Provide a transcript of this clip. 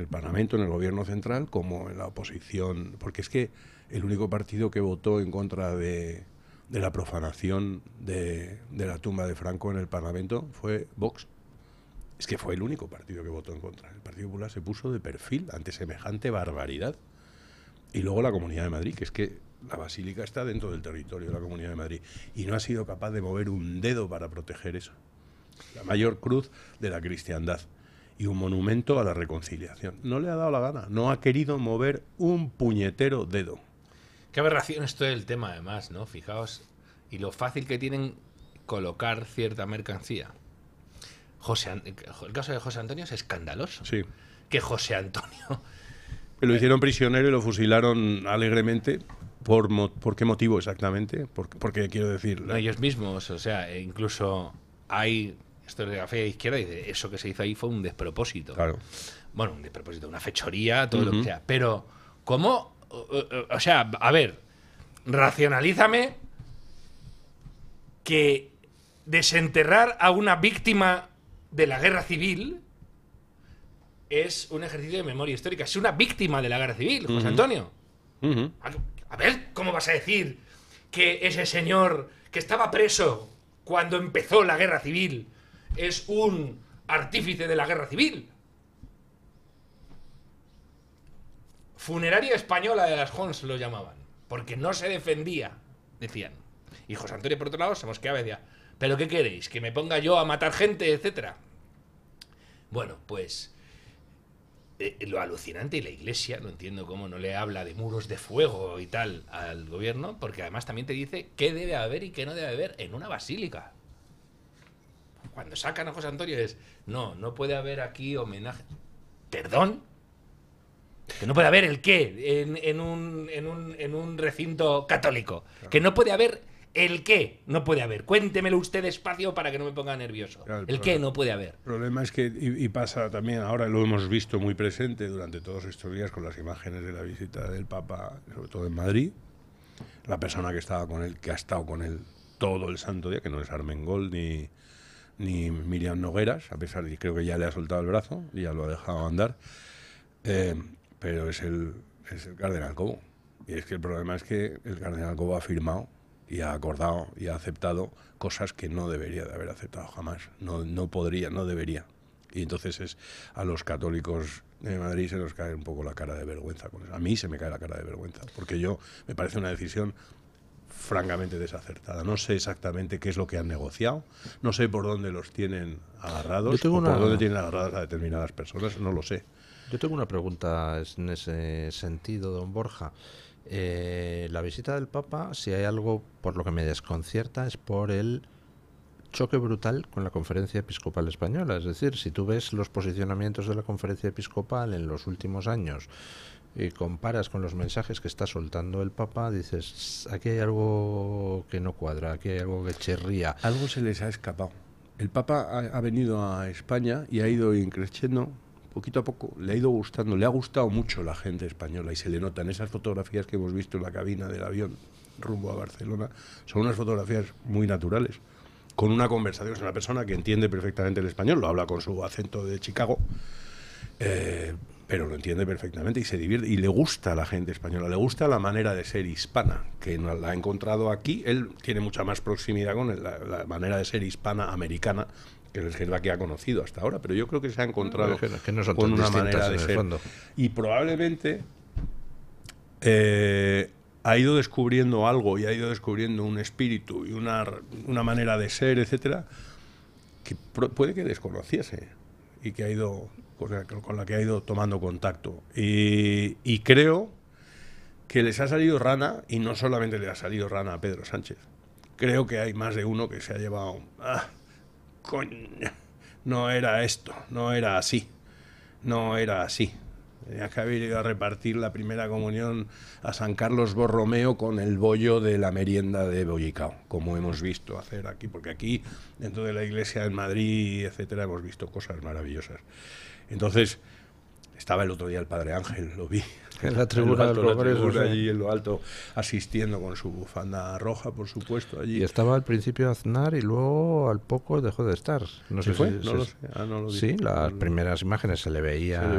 el Parlamento, en el gobierno central, como en la oposición, porque es que el único partido que votó en contra de la profanación de la tumba de Franco en el Parlamento fue Vox. Es que fue el único partido que votó en contra. El Partido Popular se puso de perfil ante semejante barbaridad. Y luego la Comunidad de Madrid, que es que la Basílica está dentro del territorio de la Comunidad de Madrid y no ha sido capaz de mover un dedo para proteger eso. La mayor cruz de la cristiandad y un monumento a la reconciliación. No le ha dado la gana, no ha querido mover un puñetero dedo. Qué aberración es todo el tema, además, ¿no? Fijaos, y lo fácil que tienen colocar cierta mercancía. El caso de José Antonio es escandaloso. Sí. Que José Antonio... Lo hicieron prisionero y lo fusilaron alegremente. ¿Por qué motivo exactamente? Porque quiero decir... No, ellos mismos, o sea, incluso hay historiografía de izquierda y dice, eso que se hizo ahí fue un despropósito. Claro. Bueno, un despropósito, una fechoría, todo lo que sea. Pero, ¿cómo? O sea, a ver, racionalízame que desenterrar a una víctima de la guerra civil es un ejercicio de memoria histórica. Es una víctima de la guerra civil, José Antonio. A ver, ¿cómo vas a decir que ese señor que estaba preso cuando empezó la guerra civil es un artífice de la guerra civil? Funeraria española de las Hons lo llamaban, porque no se defendía, decían. Y José Antonio, por otro lado, se mosqueaba y decía, ¿pero qué queréis? ¿Que me ponga yo a matar gente, etcétera? Bueno, pues lo alucinante, y la Iglesia, no entiendo cómo no le habla de muros de fuego y tal al gobierno, porque además también te dice qué debe haber y qué no debe haber en una basílica. Cuando sacan a José Antonio es, no puede haber aquí homenaje. ¿Perdón? Que no puede haber el qué en un recinto católico. Claro. Que no puede haber el qué. No puede haber. Cuéntemelo usted despacio para que no me ponga nervioso. Claro, el qué no puede haber. El problema es que, y pasa también, ahora lo hemos visto muy presente durante todos estos días con las imágenes de la visita del Papa, sobre todo en Madrid, la persona que estaba con él, que ha estado con él todo el santo día, que no es Armengol ni Miriam Nogueras, a pesar de que creo que ya le ha soltado el brazo y ya lo ha dejado andar, pero es el cardenal Cobo. Y es que el problema es que el cardenal Cobo ha firmado y ha acordado y ha aceptado cosas que no debería de haber aceptado jamás. No podría, no debería. Y entonces a los católicos de Madrid se nos cae un poco la cara de vergüenza con eso. A mí se me cae la cara de vergüenza, porque me parece una decisión francamente desacertada. No sé exactamente qué es lo que han negociado, no sé por dónde los tienen agarrados, por dónde tienen agarradas a determinadas personas, no lo sé. Yo tengo una pregunta en ese sentido, don Borja. La visita del Papa, si hay algo por lo que me desconcierta, es por el choque brutal con la Conferencia Episcopal Española. Es decir, si tú ves los posicionamientos de la Conferencia Episcopal en los últimos años y comparas con los mensajes que está soltando el Papa, dices, aquí hay algo que no cuadra, aquí hay algo que chirría. Algo se les ha escapado. El Papa ha venido a España y ha ido increciendo poquito a poco, le ha ido gustando, le ha gustado mucho la gente española y se le nota en esas fotografías que hemos visto en la cabina del avión rumbo a Barcelona. Son unas fotografías muy naturales, con una conversación, es una persona que entiende perfectamente el español, lo habla con su acento de Chicago, pero lo entiende perfectamente y se divierte, y le gusta a la gente española, le gusta la manera de ser hispana, que la ha encontrado aquí. Él tiene mucha más proximidad con la manera de ser hispana americana, que es la que ha conocido hasta ahora, pero yo creo que se ha encontrado que no son con una manera de ser. Fondo. Y probablemente ha ido descubriendo algo y ha ido descubriendo un espíritu y una manera de ser, etcétera, que puede que desconociese y que ha ido con la que ha ido tomando contacto. Y creo que les ha salido rana, y no solamente le ha salido rana a Pedro Sánchez. Creo que hay más de uno que se ha llevado... coño, no era esto, no era así, no era así. Tenía que haber ido a repartir la primera comunión a San Carlos Borromeo con el bollo de la merienda de Bollicao, como hemos visto hacer aquí, porque aquí, dentro de la iglesia en Madrid, etcétera, hemos visto cosas maravillosas. Entonces, estaba el otro día el Padre Ángel, lo vi. En la tribuna del Congreso, allí en lo alto, asistiendo con su bufanda roja, por supuesto, allí. Y estaba al principio Aznar y luego al poco dejó de estar. No sé fue? Si, no lo sé. No lo vi. Sí, las primeras imágenes se le veía